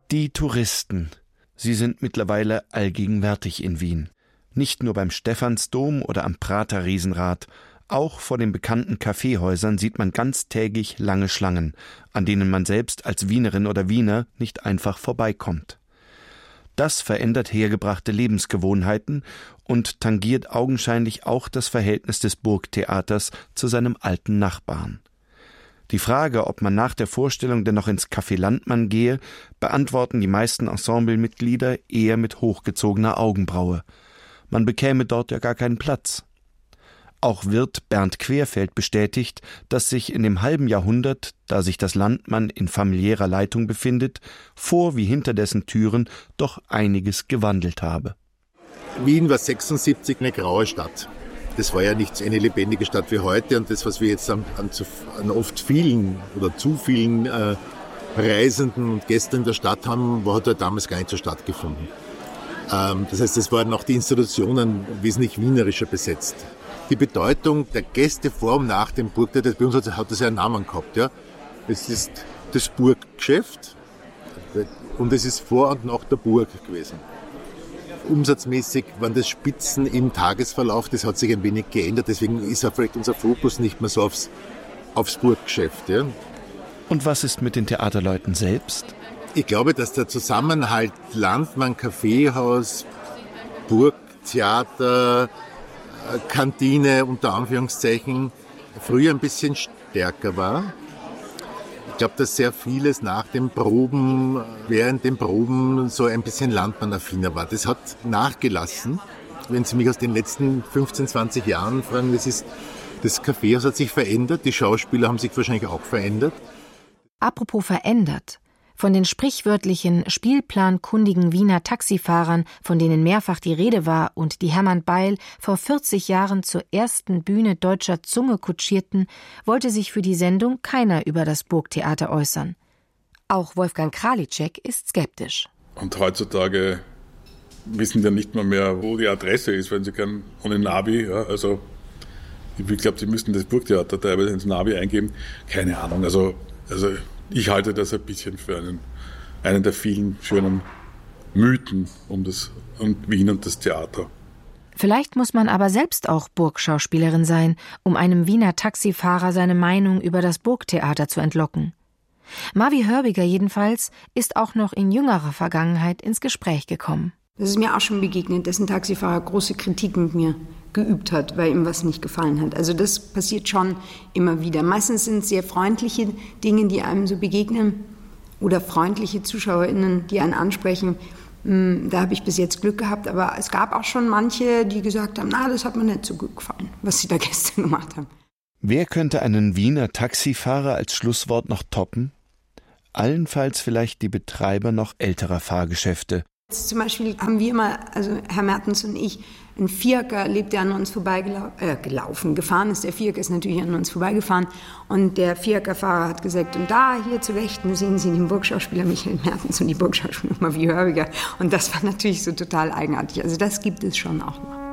Die Touristen. Sie sind mittlerweile allgegenwärtig in Wien. Nicht nur beim Stephansdom oder am Prater Riesenrad, auch vor den bekannten Kaffeehäusern sieht man ganztägig lange Schlangen, an denen man selbst als Wienerin oder Wiener nicht einfach vorbeikommt. Das verändert hergebrachte Lebensgewohnheiten und tangiert augenscheinlich auch das Verhältnis des Burgtheaters zu seinem alten Nachbarn. Die Frage, ob man nach der Vorstellung denn noch ins Café Landmann gehe, beantworten die meisten Ensemblemitglieder eher mit hochgezogener Augenbraue. Man bekäme dort ja gar keinen Platz. Auch Wirt Bernd Querfeld bestätigt, dass sich in dem halben Jahrhundert, da sich das Landmann in familiärer Leitung befindet, vor wie hinter dessen Türen doch einiges gewandelt habe. Wien war 76 eine graue Stadt. Das war ja nicht eine lebendige Stadt wie heute. Und das, was wir jetzt an oft vielen oder zu vielen Reisenden und Gästen in der Stadt haben, hat ja damals gar nicht so stattgefunden. Das heißt, es waren auch die Institutionen wesentlich wienerischer besetzt. Die Bedeutung der Gäste vor und nach dem Burgtheater, bei uns hat das ja einen Namen gehabt. Ja. Es ist das Burggeschäft und es ist vor und nach der Burg gewesen. Umsatzmäßig waren das Spitzen im Tagesverlauf, das hat sich ein wenig geändert, deswegen ist auch vielleicht unser Fokus nicht mehr so aufs Burggeschäft. Ja. Und was ist mit den Theaterleuten selbst? Ich glaube, dass der Zusammenhalt Landmann, Kaffeehaus, Burgtheater, Kantine unter Anführungszeichen früher ein bisschen stärker war. Ich glaube, dass sehr vieles nach den Proben, während den Proben so ein bisschen Landmann-affiner war. Das hat nachgelassen. Wenn Sie mich aus den letzten 15, 20 Jahren fragen, das Kaffeehaus hat sich verändert, die Schauspieler haben sich wahrscheinlich auch verändert. Apropos verändert. Von den sprichwörtlichen spielplankundigen Wiener Taxifahrern, von denen mehrfach die Rede war und die Hermann Beil vor 40 Jahren zur ersten Bühne deutscher Zunge kutschierten, wollte sich für die Sendung keiner über das Burgtheater äußern. Auch Wolfgang Kralitschek ist skeptisch. Und heutzutage wissen die nicht mehr, wo die Adresse ist, wenn sie können, ohne Navi. Ja, also ich glaube, sie müssten das Burgtheater teilweise ins Navi eingeben. Keine Ahnung, also ich halte das ein bisschen für einen der vielen schönen Mythen um Wien und das Theater. Vielleicht muss man aber selbst auch Burgschauspielerin sein, um einem Wiener Taxifahrer seine Meinung über das Burgtheater zu entlocken. Mavi Hörbiger jedenfalls ist auch noch in jüngerer Vergangenheit ins Gespräch gekommen. Das ist mir auch schon begegnet, dass ein Taxifahrer große Kritik mit mir geübt hat, weil ihm was nicht gefallen hat. Also das passiert schon immer wieder. Meistens sind es sehr freundliche Dinge, die einem so begegnen oder freundliche ZuschauerInnen, die einen ansprechen. Da habe ich bis jetzt Glück gehabt, aber es gab auch schon manche, die gesagt haben, das hat mir nicht so gut gefallen, was sie da gestern gemacht haben. Wer könnte einen Wiener Taxifahrer als Schlusswort noch toppen? Allenfalls vielleicht die Betreiber noch älterer Fahrgeschäfte. Zum Beispiel haben wir immer, also Herr Mertens und ich, ein Vierecker erlebt, der an uns gefahren ist. Der Vierecker ist natürlich an uns vorbeigefahren und der Viereckerfahrer hat gesagt, und da hier zu Rechten sehen Sie den Burgschauspieler Michael Mertens und die Burgschauspielerin Mavi Hörbiger. Und das war natürlich so total eigenartig. Also das gibt es schon auch noch.